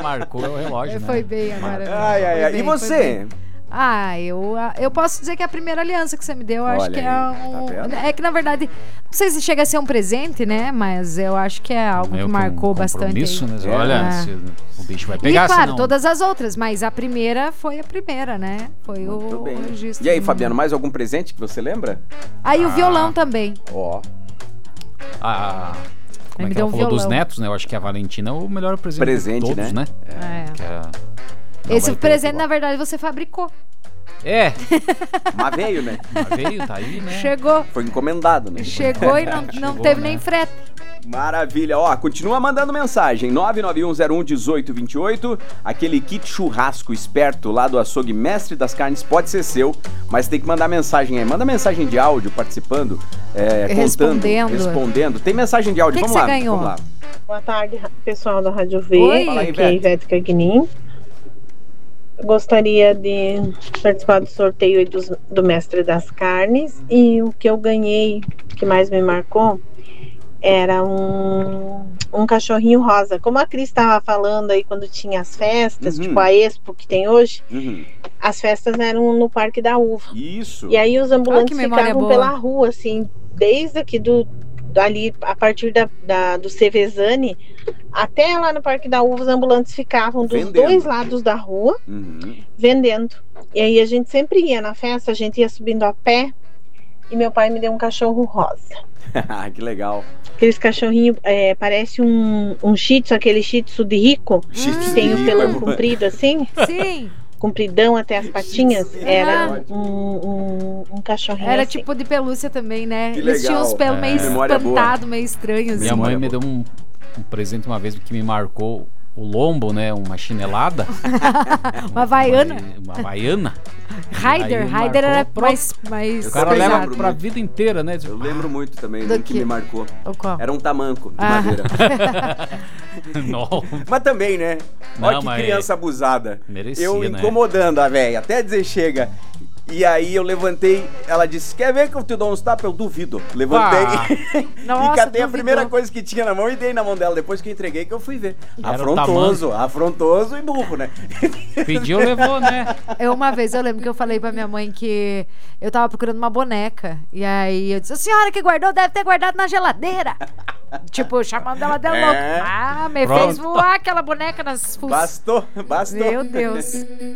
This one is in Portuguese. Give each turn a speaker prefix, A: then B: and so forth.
A: Marcou o relógio, né?
B: Foi bem agora.
C: Ai.
B: Bem,
C: E você?
B: Eu posso dizer que é a primeira aliança que você me deu. Eu acho que é
C: tá vendo?
B: É que, na verdade, não sei se chega a ser um presente, né? Mas eu acho que é algo que marcou bastante.
A: Isso, né?
C: É.
A: Olha, o bicho vai pegar.
B: E claro,
A: senão...
B: todas as outras, mas a primeira foi a primeira, né? Foi
C: Muito
B: o
C: bem.
B: registro.
C: E aí, Fabiano, mais algum presente que você lembra?
B: Aí o violão também.
C: Ó.
A: Como
B: Ele
A: é
B: me
A: que
B: deu
A: ela
B: um
A: falou dos
B: violão.
A: netos, né? Eu acho que a Valentina é o melhor presente de todos, né?
B: É.
A: Que não
B: Esse
A: vai ter
B: presente,
A: outro
B: na verdade, você fabricou.
A: É,
C: Mas veio, né?
A: mas veio, tá aí, né?
B: Chegou.
C: Foi encomendado, né?
B: Chegou e não
A: Chegou,
B: teve
A: né?
B: nem frete.
C: Maravilha. Ó, continua mandando mensagem. 991011828. Aquele kit churrasco esperto lá do açougue Mestre das Carnes pode ser seu, mas tem que mandar mensagem aí. Manda mensagem de áudio participando, respondendo. Tem mensagem de áudio.
B: Que
C: Vamos
B: você
C: lá.
B: ganhou?
C: Vamos lá.
D: Boa tarde, pessoal da Rádio V.
B: Oi.
C: Fala aí,
D: Aqui é Ivete Cagnin. Gostaria de participar do sorteio aí do Mestre das Carnes. E o que eu ganhei, que mais me marcou, era um cachorrinho rosa. Como a Cris estava falando aí quando tinha as festas, tipo a Expo que tem hoje, as festas eram no Parque da Uva.
C: Isso.
D: E aí os ambulantes
B: que memória
D: ficavam
B: boa.
D: pela rua, assim, desde aqui dali, a partir do Cevezani até lá no Parque da Uva, os ambulantes ficavam dos
C: Vendendo.
D: dois lados da rua, vendendo. E aí a gente sempre ia na festa, a gente ia subindo a pé, e meu pai me deu um cachorro rosa.
C: Que legal.
D: Aqueles cachorrinhos, parece um shih tzu, aquele shih tzu de rico,
C: Shih tzu
D: que
C: de
D: tem o
C: rico,
D: pelão comprido assim,
B: Sim.
D: compridão até as patinhas.
C: Shih tzu de
D: Era
C: rico.
D: um cachorrinho
B: Era
D: assim.
B: tipo de pelúcia também, né?
C: Que
B: Eles tinham
C: legal.
B: os pelos meio
C: Memória boa.
B: espantados, meio estranhos.
A: Minha
B: assim.
A: mãe me deu um presente uma vez que me marcou o lombo, né? Uma chinelada.
B: Uma havaiana.
A: Uma havaiana.
B: Raider.
A: Aí
B: Raider era
A: marcou,
B: mais
A: O cara
C: Eu
A: leva
C: lembro
A: pra
C: muito.
A: vida inteira, né?
C: Eu lembro muito também
B: Do
C: do que
B: quê?
C: me marcou.
B: O qual?
C: Era um tamanco de
B: Ah.
C: madeira.
A: Não.
C: Mas também, né? Olha
A: Não,
C: que
A: mas
C: criança abusada.
A: merecia,
C: Eu
A: né?
C: incomodando a velha, até dizer chega. E aí eu levantei, ela disse, quer ver que eu te dou uns tapas? Eu duvido. Levantei e
B: Nossa,
C: catei a
B: duvidou.
C: primeira coisa que tinha na mão e dei na mão dela. Depois que eu entreguei que eu fui ver.
A: Era o
C: Afrontoso e burro, né?
A: Pediu, levou, né?
B: Uma vez eu lembro que eu falei pra minha mãe que eu tava procurando uma boneca. E aí eu disse, a senhora que guardou deve ter guardado na geladeira. Tipo, chamando ela de louca. Me
A: Pronto.
B: fez voar aquela boneca nas fuças.
C: Bastou.
B: Meu Deus.